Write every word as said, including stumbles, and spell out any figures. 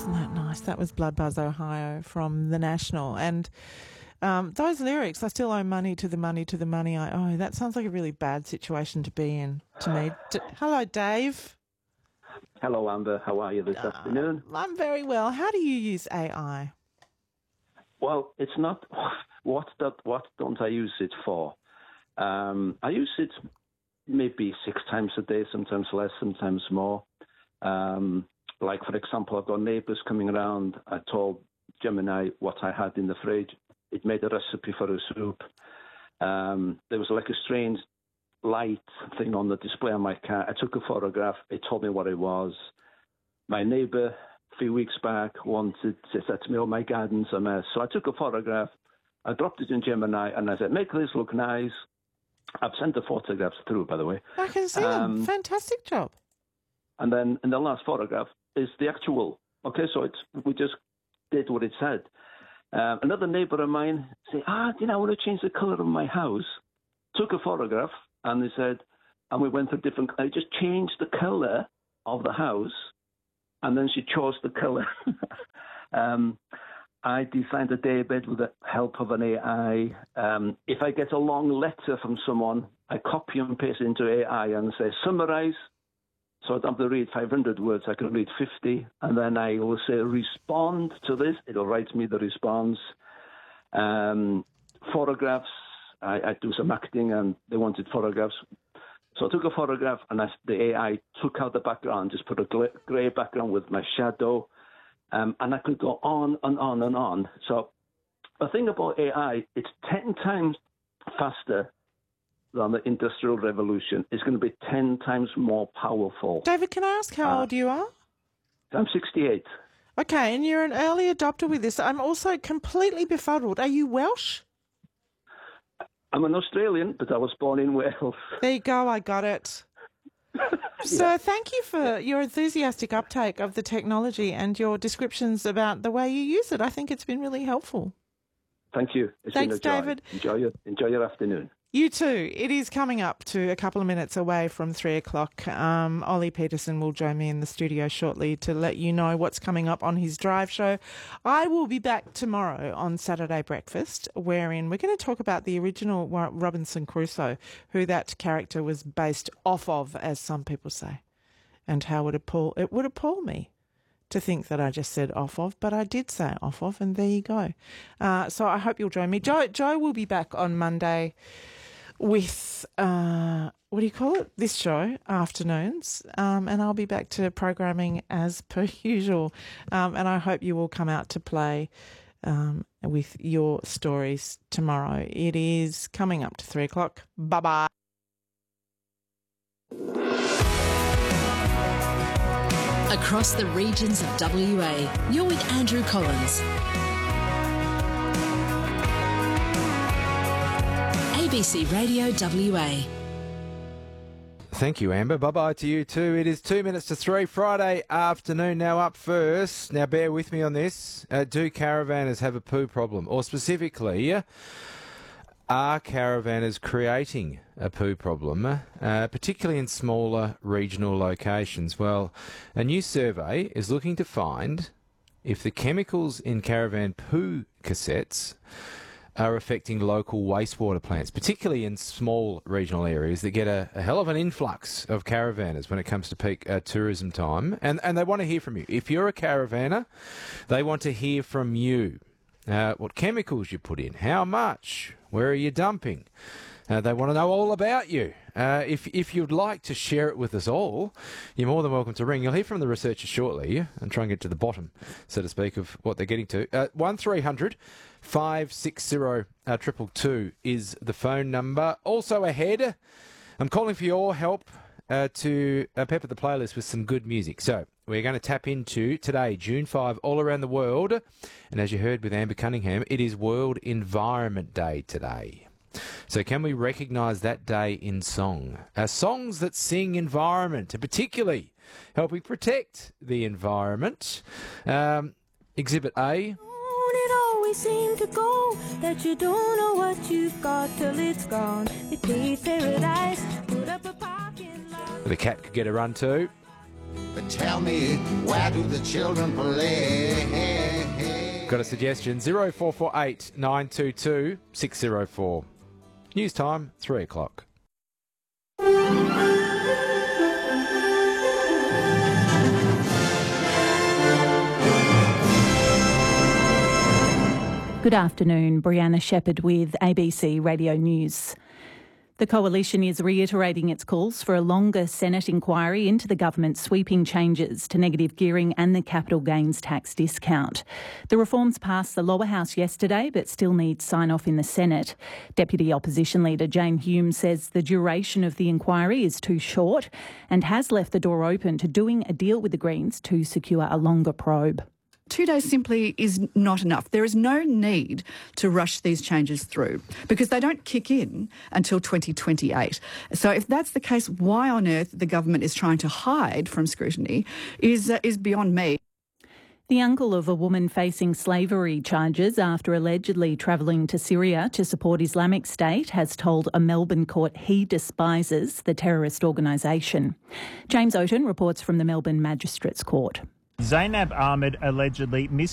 Wasn't that nice? That was Blood Buzz Ohio from The National. And um, those lyrics, I still owe money to the money to the money I owe. That sounds like a really bad situation to be in to me. D- Hello, Dave. Hello, Amber. How are you this uh, afternoon? I'm very well. How do you use A I? Well, it's not what that what don't I use it for? Um, I use it maybe six times a day, sometimes less, sometimes more. Um, like, for example, I've got neighbours coming around. I told Gemini what I had in the fridge. It made a recipe for a soup. Um, there was like a strange light thing on the display on my car. I took a photograph. It told me what it was. My neighbour, a few weeks back, wanted to say to me, oh, my garden's a mess. So I took a photograph. I dropped it in Gemini, and I said, make this look nice. I've sent the photographs through, by the way. I can see um, them. Fantastic job. And then in the last photograph is the actual. Okay, so it's we just did what it said. Um, another neighbour of mine said, ah, you know, I want to change the colour of my house. Took a photograph, and they said, and we went through different, I just changed the colour of the house, and then she chose the colour. um, I designed a daybed with the help of an A I. Um, if I get a long letter from someone, I copy and paste it into A I and say, summarise. So I don't have to read five hundred words. I can read fifty. And then I will say, respond to this. It'll write me the response. Um, photographs. I, I do some acting, and they wanted photographs. So I took a photograph, and I, the A I took out the background, just put a grey background with my shadow. Um, and I could go on and on and on. So the thing about A I, it's ten times faster than the Industrial Revolution. It's going to be ten times more powerful. David, can I ask how uh, old you are? I'm sixty-eight. Okay, and you're an early adopter with this. I'm also completely befuddled. Are you Welsh? I'm an Australian, but I was born in Wales. There you go, I got it. So yeah. Thank you for your enthusiastic uptake of the technology and your descriptions about the way you use it. I think it's been really helpful. Thank you. It's Thanks, been a joy. David. Enjoy your, enjoy your afternoon. You too. It is coming up to a couple of minutes away from three o'clock. Um, Ollie Peterson will join me in the studio shortly to let you know what's coming up on his drive show. I will be back tomorrow on Saturday Breakfast, wherein we're going to talk about the original Robinson Crusoe, who that character was based off of, as some people say, and how it appall it would appall me to think that I just said off of, but I did say off of, and there you go. Uh, so I hope you'll join me. Joe, Joe will be back on Monday with, uh, what do you call it? This show, Afternoons, um, and I'll be back to programming as per usual. Um, and I hope you will come out to play um, with your stories tomorrow. It is coming up to three o'clock. Bye-bye. Across the regions of W A, you're with Andrew Collins. A B C Radio W A. Thank you, Amber. Bye-bye to you too. It is two minutes to three, Friday afternoon. Now up first. Now bear with me on this. Uh, do caravanners have a poo problem? Or specifically, are caravanners creating a poo problem, uh, particularly in smaller regional locations? Well, a new survey is looking to find if the chemicals in caravan poo cassettes are affecting local wastewater plants, particularly in small regional areas that get a, a hell of an influx of caravanners when it comes to peak uh, tourism time. And, and they want to hear from you. If you're a caravaner, they want to hear from you. Uh, what chemicals you put in, how much, where are you dumping? Uh, they want to know all about you. Uh, if if you'd like to share it with us all, you're more than welcome to ring. You'll hear from the researchers shortly and try and get to the bottom, so to speak, of what they're getting to. Uh, one three hundred five six zero two two is the phone number. Also ahead, I'm calling for your help uh, to uh, pepper the playlist with some good music. So we're going to tap into today, June fifth, all around the world. And as you heard with Amber Cunningham, it is World Environment Day today. So can we recognise that day in song? Uh, songs that sing environment, and particularly helping protect the environment. Um, exhibit A. It always seems to go that you don't know what you've got till it's gone. It pays paradise, put up a parking lot. The cat could get a run too. But tell me, where do the children play? Got a suggestion? zero four four eight nine two two six zero four. News time, three o'clock. Good afternoon, Brianna Shepherd with A B C Radio News. The Coalition is reiterating its calls for a longer Senate inquiry into the government's sweeping changes to negative gearing and the capital gains tax discount. The reforms passed the lower house yesterday but still need sign-off in the Senate. Deputy Opposition Leader Jane Hume says the duration of the inquiry is too short and has left the door open to doing a deal with the Greens to secure a longer probe. Two days simply is not enough. There is no need to rush these changes through because they don't kick in until twenty twenty-eight. So if that's the case, why on earth the government is trying to hide from scrutiny is uh, is beyond me. The uncle of a woman facing slavery charges after allegedly travelling to Syria to support Islamic State has told a Melbourne court he despises the terrorist organisation. James Oaten reports from the Melbourne Magistrates Court. Zainab Ahmed allegedly mis-